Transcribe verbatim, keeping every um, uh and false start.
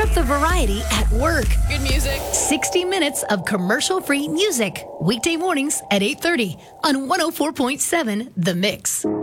of the variety at work. Good music. sixty minutes of commercial-free music. Weekday mornings at eight thirty on one oh four point seven The Mix.